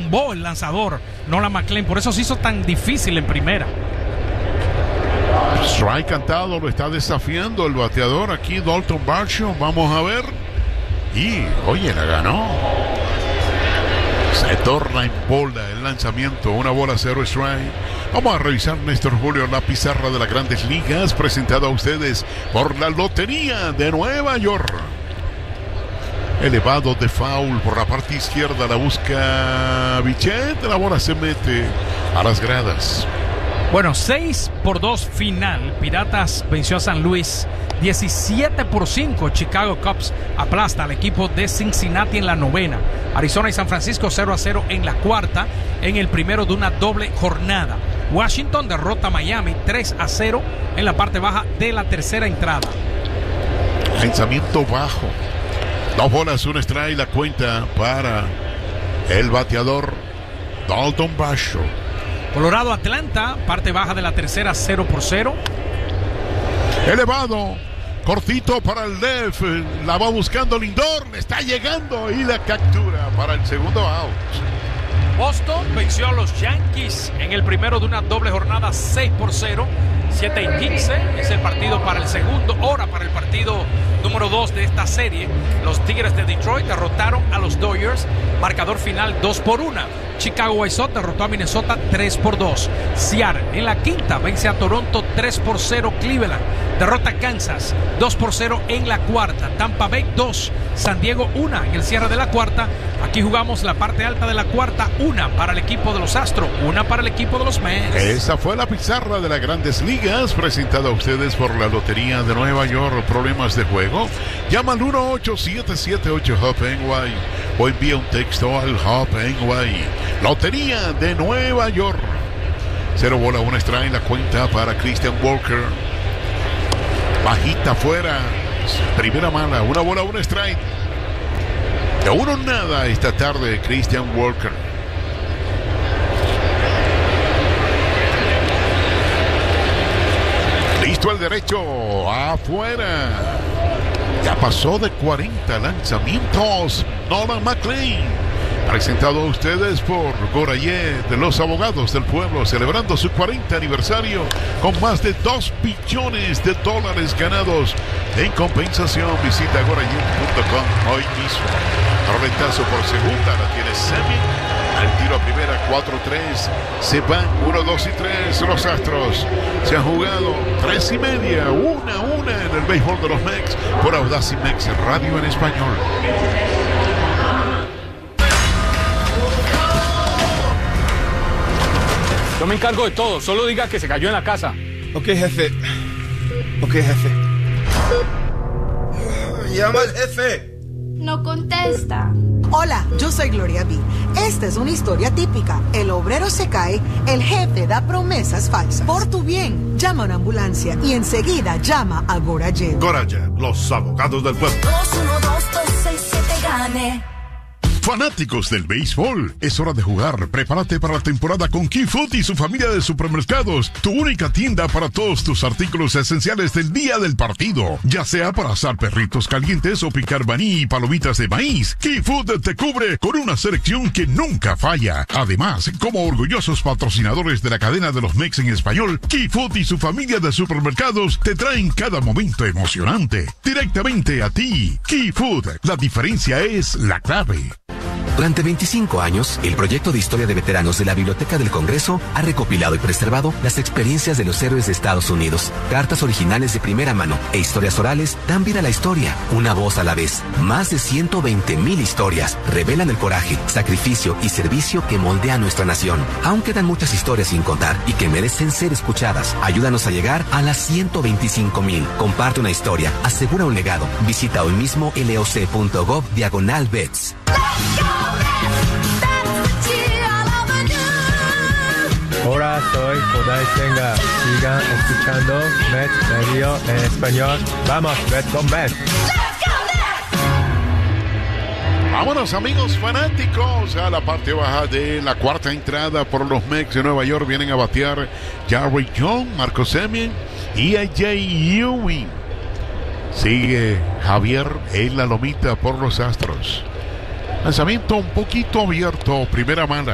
tumbó el lanzador Nolan McLean, por eso se hizo tan difícil en primera. Strike cantado, lo está desafiando el bateador aquí, Dalton Varsho. Vamos a ver. Y, oye, la ganó. Se torna en bola el lanzamiento. 1-0 strike. Vamos a revisar, Néstor Julio, la pizarra de las Grandes Ligas, presentada a ustedes por la Lotería de Nueva York. Elevado de foul por la parte izquierda, la busca Bichette. La bola se mete a las gradas. Bueno, 6-2 final. Piratas venció a San Luis 17-5. Chicago Cubs aplasta al equipo de Cincinnati en la novena. Arizona y San Francisco 0-0 en la cuarta, en el primero de una doble jornada. Washington derrota a Miami 3-0 en la parte baja de la tercera entrada. Lanzamiento bajo. 2 bolas, 1 strike, la cuenta para el bateador Dalton Varsho. Colorado Atlanta, parte baja de la tercera, 0-0. Elevado, cortito para el left, la va buscando Lindor, le está llegando y la captura para el segundo out. Boston venció a los Yankees en el primero de una doble jornada, 6-0. 7-15 es el partido para el segundo, hora para el partido número 2 de esta serie. Los Tigres de Detroit derrotaron a los Dodgers, marcador final 2-1. Chicago White Sox derrotó a Minnesota 3-2. Seattle en la quinta vence a Toronto 3-0. Cleveland derrota a Kansas 2-0 en la cuarta. Tampa Bay 2, San Diego 1 en el cierre de la cuarta. Aquí jugamos la parte alta de la cuarta, 1 para el equipo de los Astros, 1 para el equipo de los Mets. Esa fue la pizarra de las Grandes Ligas, presentada a ustedes por la Lotería de Nueva York. ¿Problemas de juego? Llama al 1-877-8-HOP-NY o envía un texto al HOP-NY. Lotería de Nueva York. 0 bola, 1 strike, la cuenta para Christian Walker. Bajita afuera, primera mala, 1 bola, 1 strike. De 1-0 esta tarde, Christian Walker. Listo el derecho, afuera. Ya pasó de 40 lanzamientos. Nolan McLean. Presentado a ustedes por Gorayé de los Abogados del Pueblo, celebrando su 40 aniversario con más de $2 billones ganados en compensación. Visita gorayé.com hoy mismo. Roletazo por segunda, la tiene Semi. Al tiro a primera, 4-3. Se van 1-2 y 3. Los Astros se han jugado 3:30, 1-1 en el béisbol de los Mex por Audacy Mex Radio en español. Yo me encargo de todo, solo diga que se cayó en la casa. Ok, jefe. Llama al jefe. No contesta. Hola, yo soy Gloria B. Esta es una historia típica. El obrero se cae, el jefe da promesas falsas. Por tu bien, llama a una ambulancia y enseguida llama a Gorayé. Gorayé, los abogados del pueblo. 212-67-GANE. Fanáticos del béisbol, es hora de jugar. Prepárate para la temporada con Key Food y su familia de supermercados, tu única tienda para todos tus artículos esenciales del día del partido, ya sea para asar perritos calientes o picar maní y palomitas de maíz. Key Food te cubre con una selección que nunca falla. Además, como orgullosos patrocinadores de la cadena de los Mex en español, Key Food y su familia de supermercados te traen cada momento emocionante directamente a ti. Key Food, la diferencia es la clave. Durante 25 años, el proyecto de historia de veteranos de la Biblioteca del Congreso ha recopilado y preservado las experiencias de los héroes de Estados Unidos. Cartas originales de primera mano e historias orales dan vida a la historia, una voz a la vez. Más de 120,000 historias revelan el coraje, sacrificio y servicio que moldea nuestra nación. Aún quedan muchas historias sin contar y que merecen ser escuchadas. Ayúdanos a llegar a las 125,000. Comparte una historia, asegura un legado. Visita hoy mismo loc.gov/vets. Hola, soy Kodai Senga. Sigan escuchando Mets Radio en español. Vamos, Mets con Mets. Vámonos, amigos fanáticos, a la parte baja de la cuarta entrada por los Mets de Nueva York. Vienen a batear Jarry Young, Marco Semien y AJ Ewing. Sigue Javier en la lomita por los Astros. Lanzamiento un poquito abierto, primera mala.